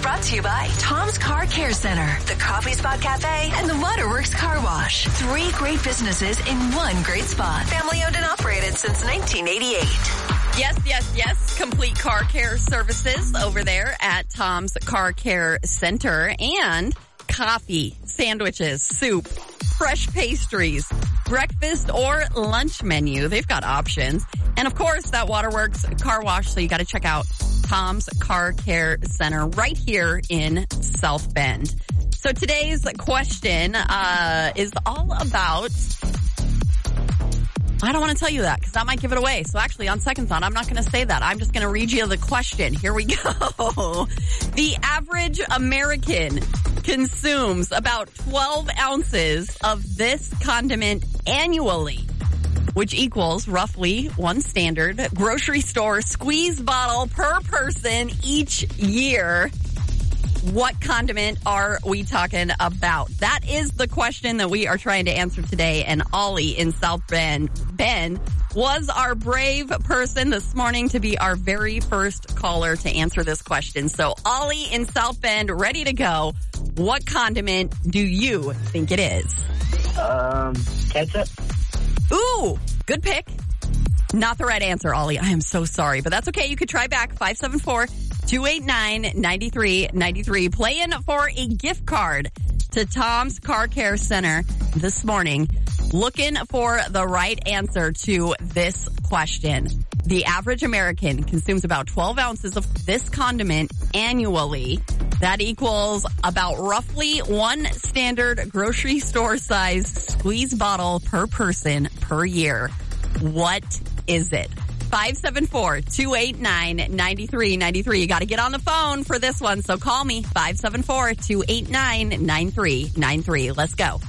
brought to you by Tom's Car Care Center, the Coffee Spot Cafe, and the Waterworks Car Wash. 3 great businesses in one great spot. Family owned and operated since 1988. Yes. Complete car care services over there at Tom's Car Care Center. And coffee, sandwiches, soup, fresh pastries, breakfast or lunch menu. They've got options. And of course, that Waterworks Car Wash. So you got to check out Tom's Car Care Center right here in South Bend. So today's question is all about... I don't want to tell you that because that might give it away. So actually, on second thought, I'm not going to say that. I'm just going to read you the question. Here we go. The average American consumes about 12 ounces of this condiment annually, which equals roughly one standard grocery store squeeze bottle per person each year. What condiment are we talking about? That is the question that we are trying to answer today. And Ollie in South Bend, Ben, was our brave person this morning to be our very first caller to answer this question. So Ollie in South Bend, ready to go. What condiment do you think it is? Ketchup. Ooh, good pick. Not the right answer, Ollie. I am so sorry, but that's okay. You could try back. 574-289-9393. Playing for a gift card to Tom's Car Care Center this morning. Looking for the right answer to this question. The average American consumes about 12 ounces of this condiment annually. That equals about roughly one standard grocery store size squeeze bottle per person per year. What is it? 574-289-9393. You got to get on the phone for this one, so call me. 574-289-9393. Let's go.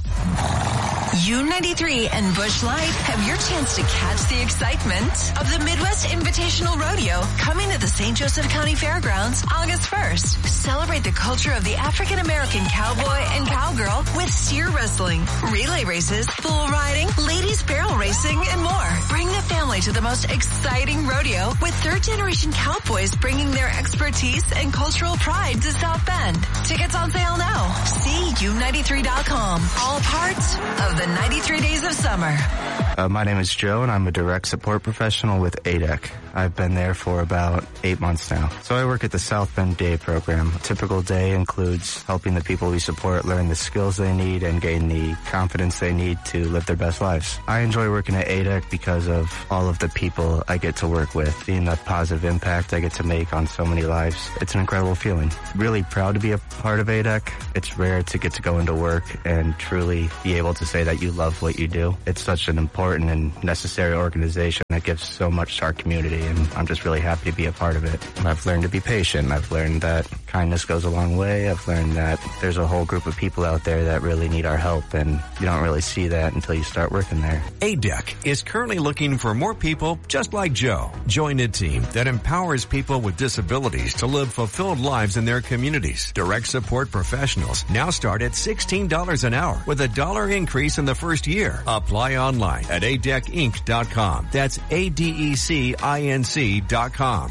U93 and Busch Light have your chance to catch the excitement of the Midwest Invitational Rodeo coming to the St. Joseph County Fairgrounds August 1st. Celebrate the culture of the African-American cowboy and cowgirl with steer wrestling, relay races, bull riding, ladies barrel racing, and more. Bring the family to the most exciting rodeo with third-generation cowboys bringing their expertise and cultural pride to South Bend. Tickets on sale now. See U93.com. All parts of the 93 Days of Summer. My name is Joe, and I'm a direct support professional with ADEC. I've been there for about 8 months now. So I work at the South Bend Day program. A typical day includes helping the people we support learn the skills they need and gain the confidence they need to live their best lives. I enjoy working at ADEC because of all of the people I get to work with, seeing the positive impact I get to make on so many lives. It's an incredible feeling. Really proud to be a part of ADEC. It's rare to get to go into work and truly be able to say that you love what you do. It's such an important and necessary organization that gives so much to our community, and I'm just really happy to be a part of it. I've learned to be patient. I've learned that kindness goes a long way. I've learned that there's a whole group of people out there that really need our help, and you don't really see that until you start working there. ADEC is currently looking for more people just like Joe. Join a team that empowers people with disabilities to live fulfilled lives in their communities. Direct support professionals now start at $16 an hour with $1 increase in the first year. Apply online at adecinc.com. That's ADECINC.com.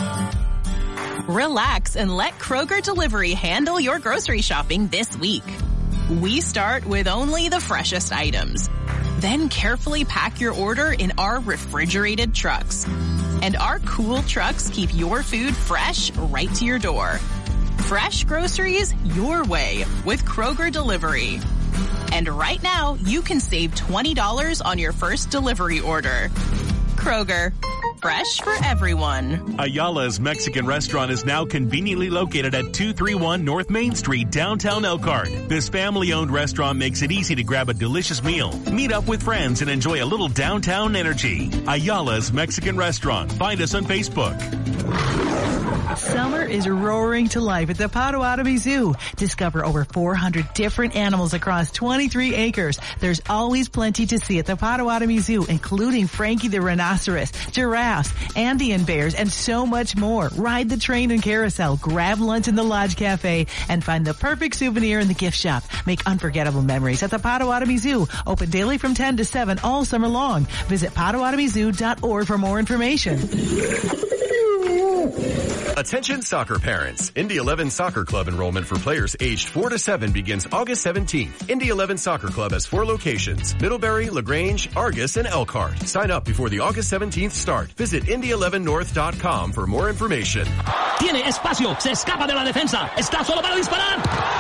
Relax and let Kroger Delivery handle your grocery shopping this week. We start with only the freshest items. Then carefully pack your order in our refrigerated trucks. And our cool trucks keep your food fresh right to your door. Fresh groceries your way with Kroger Delivery. And right now, you can save $20 on your first delivery order. Kroger. Fresh for everyone. Ayala's Mexican Restaurant is now conveniently located at 231 North Main Street, downtown Elkhart. This family-owned restaurant makes it easy to grab a delicious meal, meet up with friends, and enjoy a little downtown energy. Ayala's Mexican Restaurant. Find us on Facebook. Summer is roaring to life at the Potawatomi Zoo. Discover over 400 different animals across 23 acres. There's always plenty to see at the Potawatomi Zoo, including Frankie the rhinoceros, giraffes, Andean bears, and so much more. Ride the train and carousel, grab lunch in the Lodge Cafe, and find the perfect souvenir in the gift shop. Make unforgettable memories at the Potawatomi Zoo. Open daily from 10 to 7 all summer long. Visit PotawatomiZoo.org for more information. A Attention soccer parents. Indy 11 Soccer Club enrollment for players aged 4 to 7 begins August 17th. Indy 11 Soccer Club has 4 locations: Middlebury, LaGrange, Argus, and Elkhart. Sign up before the August 17th start. Visit Indy11North.com for more information. Tiene espacio, se escapa de la defensa, está solo para disparar.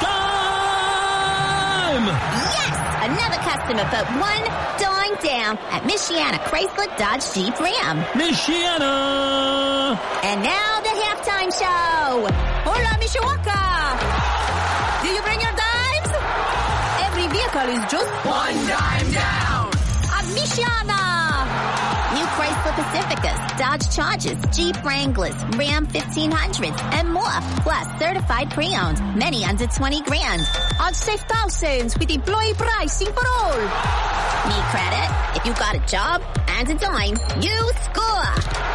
Time! Yes! Another customer put one dime down at Michiana Chrysler Dodge Jeep Ram. Michiana! And now the halftime show. Hola, Mishawaka! Do you bring your dimes? Every vehicle is just one dime down at Michiana. New Chrysler Pacificas, Dodge Chargers, Jeep Wranglers, Ram 1500s, and more. Plus certified pre-owned, many under 20 grand. On save thousands with employee pricing for all. Need credit? If you got a job and a dime, you score.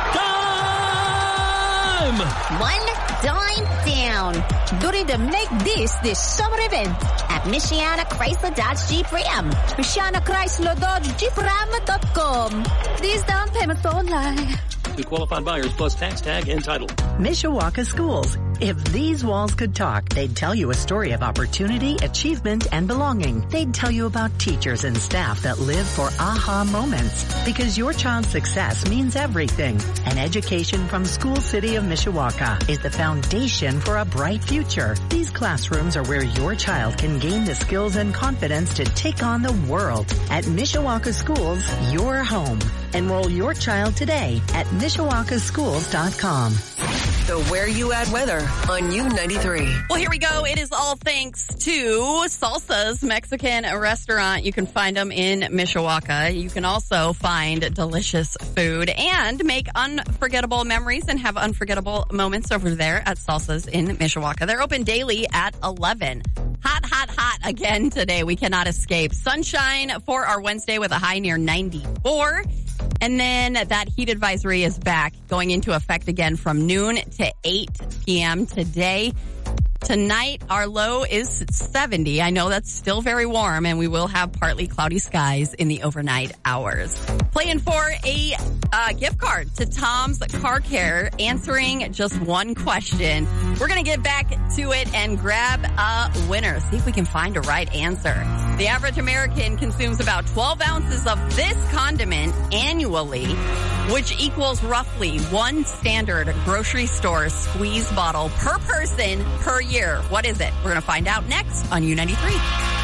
Time! One dime down during the Make This summer event at Michiana Chrysler Dodge Jeep Ram. Michiana Chrysler Dodge Jeep Ram.com. These down payments only. To qualified buyers plus tax tag and title. Mishawaka Schools. If these walls could talk, they'd tell you a story of opportunity, achievement, and belonging. They'd tell you about teachers and staff that live for aha moments. Because your child's success means everything. An education from School City of Mishawaka is the foundation for a bright future. These classrooms are where your child can gain the skills and confidence to take on the world. At Mishawaka Schools, your home. Enroll your child today at MishawakaSchools.com. The Where You At weather on U93. Well, here we go. It is all thanks to Salsa's Mexican restaurant. You can find them in Mishawaka. You can also find delicious food and make unforgettable memories and have unforgettable moments over there at Salsa's in Mishawaka. They're open daily at 11. Hot, hot, hot again today. We cannot escape. Sunshine for our Wednesday with a high near 94. And then that heat advisory is back, going into effect again from noon to 8 p.m. today. Tonight, our low is 70. I know that's still very warm, and we will have partly cloudy skies in the overnight hours. Playing for a gift card to Tom's Car Care, answering just one question. We're going to get back to it and grab a winner. See if we can find a right answer. The average American consumes about 12 ounces of this condiment annually, which equals roughly one standard grocery store squeeze bottle per person per year. What is it? We're going to find out next on U93.